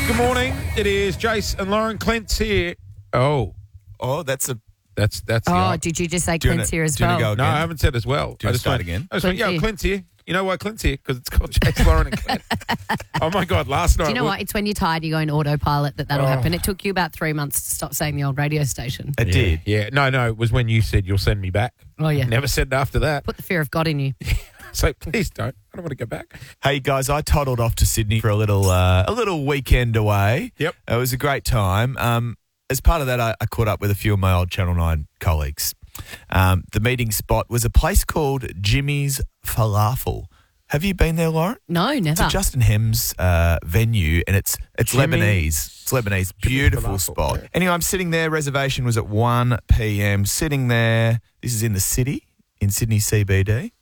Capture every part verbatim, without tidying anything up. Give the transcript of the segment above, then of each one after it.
Good morning. It is Jace and Lauren. Clint's here. Oh, Oh, that's a... that's that's. Oh, the did you just say Do you Clint's wanna- here as do you wanna well? go No, again? I haven't said as well. Do you I wanna just start went, again? I just went, Clint's yeah, here. Clint's here. You know why Clint's here? Because it's called Jace, Lauren and Clint. Oh, my God. Last night. Do you know we- what? It's when you're tired, you go in autopilot that that'll Oh. happen. It took you about three months to stop saying the old radio station. It Yeah, did. yeah. No, no. It was when you said you'll send me back. Oh, yeah. Never said it after that. Put the fear of God in you. So please don't. I don't want to go back. Hey, guys, I toddled off to Sydney for a little uh, a little weekend away. Yep. It was a great time. Um, as part of that, I, I caught up with a few of my old Channel nine colleagues. Um, the meeting spot was a place called Jimmy's Falafel. Have you been there, Lauren? No, It's never. a Justin Hems uh, venue, and it's it's Jimmy- Lebanese. It's Lebanese. Beautiful Falafel, spot. yeah. Anyway, I'm sitting there. Reservation was at one p.m. Sitting there. This is in the city, in Sydney C B D.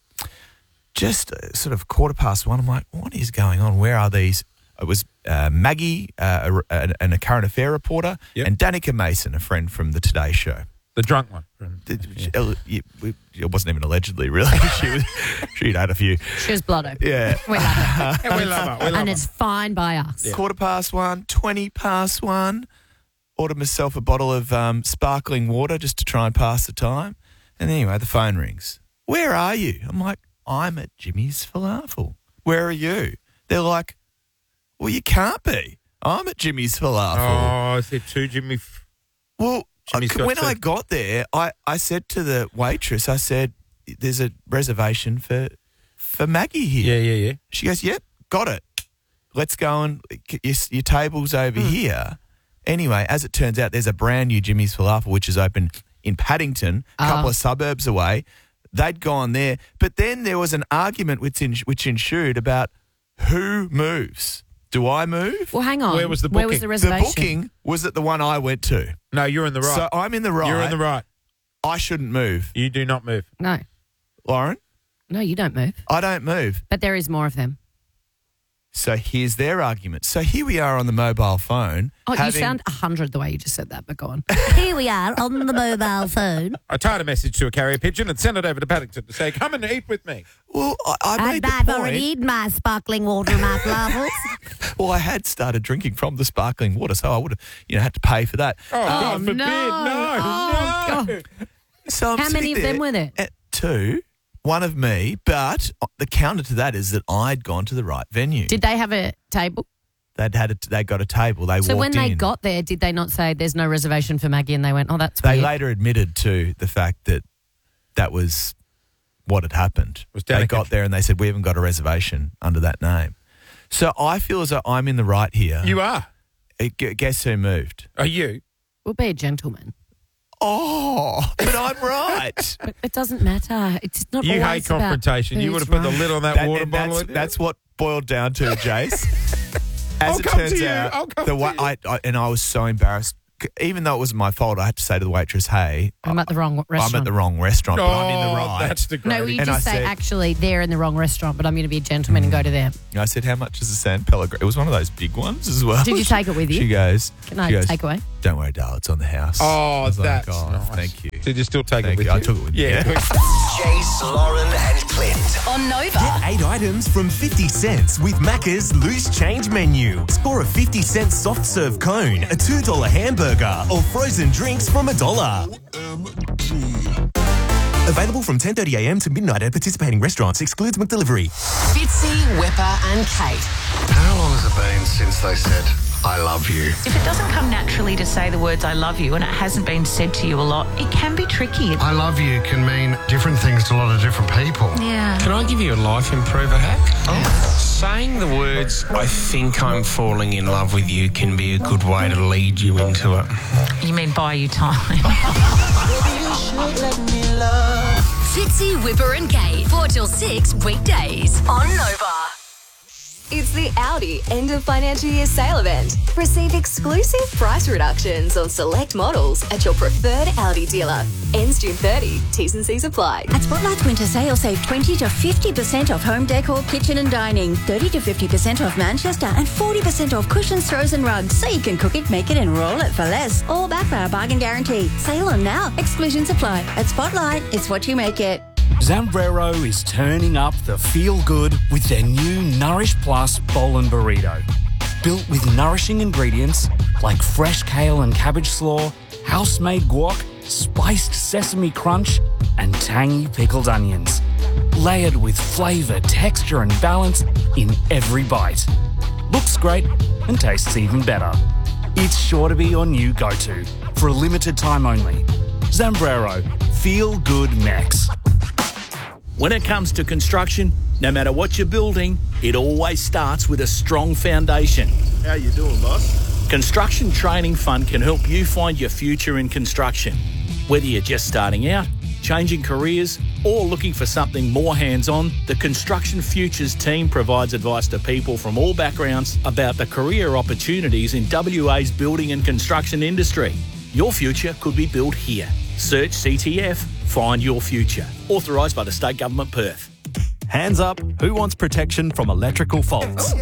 Just uh, sort of quarter past one. I'm like, what is going on? Where are these? It was uh, Maggie, uh, a, a, and a current affair reporter, Yep. and Danica Mason, a friend from the Today Show. The drunk one. It, Yeah. it- it wasn't even allegedly, really. she was, she'd had a few. She was blotto. Yeah. We love her. Yeah, we love her. We love And her. it's fine by us. Yeah. Quarter past one, twenty past one. Ordered myself a bottle of um, sparkling water just to try and pass the time. And anyway, the phone rings. Where are you? I'm like, I'm at Jimmy's Falafel. Where are you? They're like, well, you can't be. I'm at Jimmy's Falafel. Oh, is there two Jimmy? F- Well, Jimmy's I- got when two. I got there, I, I said to the waitress, I said, there's a reservation for for Maggie here. yeah, yeah, yeah. She goes, yep, got it. Let's go and your, your table's over Hmm. here. Anyway, as it turns out, there's a brand new Jimmy's Falafel, which is open in Paddington, a couple Oh. of suburbs away. They'd gone there. But then there was an argument which, in, which ensued about who moves. Do I move? Well, hang on. Where was the Where was booking? the the reservation? booking was at the one I went to. No, you're in the right. So I'm in the right. You're in the right. I shouldn't move. You do not move. No. Lauren, No, you don't move. I don't move. But there is more of them. So here's their argument. So here we are on the mobile phone. Oh, you having- sound a hundred the way you just said that, but go on. Here we are on the mobile phone. I tied a message to a carrier pigeon and sent it over to Paddington to say, come and eat with me. Well, I, I made And the I've point. already eaten my sparkling water and my falafels. Well, I had started drinking from the sparkling water, so I would have, you know, had to pay for that. Oh, God forbid. no. No, Oh, no. God. So I'm How many sitting of them there were there? At two, one of me, but the counter to that is that I'd gone to the right venue. Did they have a table? They'd had a, they got a table. They So walked when they in. got there, did they not say there's no reservation for Maggie? And they went, oh, that's They weird. later admitted to the fact that that was what had happened. Was They Danica- got there and they said, we haven't got a reservation under that name. So I feel as though I'm in the right here. You are. Uh, gu- Guess who moved? Are you? We'll be a gentleman. Oh, but I'm right. But it doesn't matter. It's not You hate always about confrontation. You would who's have put the right. lid on that, That- water and bottle. that's, in there. that's what boiled down to, Jace. As I'll it come turns to you. out, I'll come the to wa- you. I, I and I was so embarrassed. C- Even though it wasn't my fault, I had to say to the waitress, "Hey, I'm at the wrong restaurant. I'm at the wrong restaurant, but I'm in the Oh, right." That's the No, great. will you And just I say, said- actually, they're in the wrong restaurant, but I'm going to be a gentleman and go to them. And I said, "How much is the San Pellegrino?" It was one of those big ones as well. Did you take it with you? She goes, Can I she goes, take away? "Don't worry, darling, it's on the house." Oh, I was like, that's "Oh, nice. thank you." Did you still take Thank it with you. you? I took it with me, Yeah. yeah. Jace, Lauren, and Clint. On Nova. Get eight items from fifty cents with Macca's Loose Change menu. Score a fifty cent soft serve cone, a two dollar hamburger, or frozen drinks from a dollar. Available from ten thirty a m to midnight at participating restaurants. Excludes McDelivery. Fitzy, Whipper, and Kate. How long has it been since they said, I love you? If it doesn't come naturally to say the words I love you and it hasn't been said to you a lot, it can be tricky. I love you can mean different things to a lot of different people. Yeah. Can I give you a life improver hack? Oh. Saying the words, I think I'm falling in love with you, can be a good way to lead you into it. You mean buy you time? Fitzy, Whipper, and Kate. four till six weekdays on Nova. It's the Audi end of financial year sale event. Receive exclusive price reductions on select models at your preferred Audi dealer. Ends June thirtieth. T's and C's apply. At Spotlight's winter sale, save twenty to fifty percent off home decor, kitchen and dining, thirty to fifty percent off Manchester, and forty percent off cushions, throws and rugs, so you can cook it, make it and roll it for less. All backed by our bargain guarantee. Sale on now. Exclusions apply. At Spotlight, it's what you make it. Zambrero is turning up the feel good with their new Nourish Plus Bowl and Burrito. built with nourishing ingredients like fresh kale and cabbage slaw, house-made guac, spiced sesame crunch, and tangy pickled onions. Layered with flavour, texture and balance in every bite. Looks great and tastes even better. It's sure to be your new go-to for a limited time only. Zambrero, feel good Mex. When it comes to construction, no matter what you're building, it always starts with a strong foundation. How you doing, boss? Construction Training Fund can help you find your future in construction. Whether you're just starting out, changing careers, or looking for something more hands-on, the Construction Futures team provides advice to people from all backgrounds about the career opportunities in W A's building and construction industry. Your future could be built here. Search C T F, find your future. Authorised by the State Government Perth. Hands up, who wants protection from electrical faults?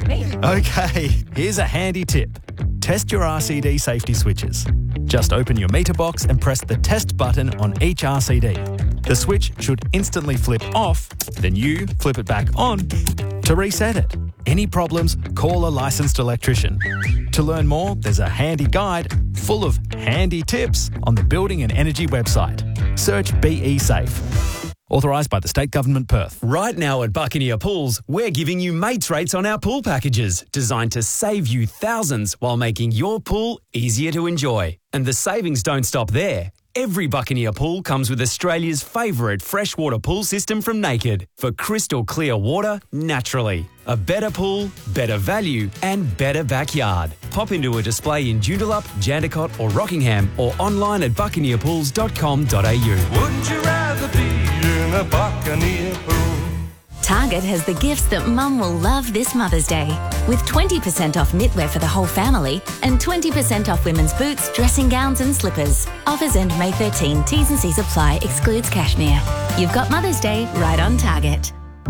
Okay, here's a handy tip. Test your R C D safety switches. Just open your meter box and press the test button on each R C D. The switch should instantly flip off, then you flip it back on to reset it. Any problems, call a licensed electrician. To learn more, there's a handy guide full of handy tips on the Building and Energy website. Search B E Safe. Authorised by the State Government Perth. Right now at Buccaneer Pools, we're giving you mates rates on our pool packages, designed to save you thousands while making your pool easier to enjoy. And the savings don't stop there. Every Buccaneer pool comes with Australia's favourite freshwater pool system from Naked for crystal clear water naturally. A better pool, better value and better backyard. Pop into a display in Joondalup, Jandakot or Rockingham or online at buccaneer pools dot com dot a u. Wouldn't you rather be in a Buccaneer pool? Target has the gifts that Mum will love this Mother's Day, with twenty percent off knitwear for the whole family and twenty percent off women's boots, dressing gowns and slippers. Offers end May thirteenth. T's and C's apply. Excludes cashmere. You've got Mother's Day right on Target.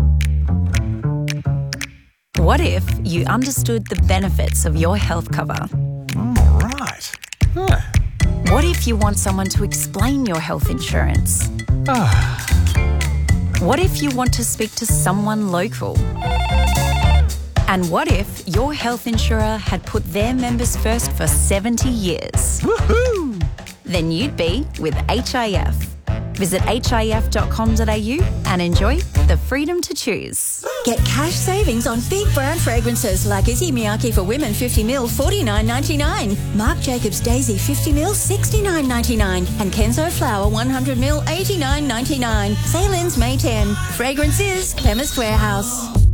What if you understood the benefits of your health cover? All right. Huh. What if you want someone to explain your health insurance? What if you want to speak to someone local? And what if your health insurer had put their members first for seventy years? Woohoo! Then you'd be with H I F. Visit H I F dot com dot a u and enjoy the freedom to choose. Get cash savings on big brand fragrances like Issey Miyake for women fifty mil, forty-nine ninety-nine. Marc Jacobs Daisy fifty mil, sixty-nine ninety-nine. And Kenzo Flower one hundred mil, eighty-nine ninety-nine. Sale ends May tenth. Fragrances, Chemist Warehouse.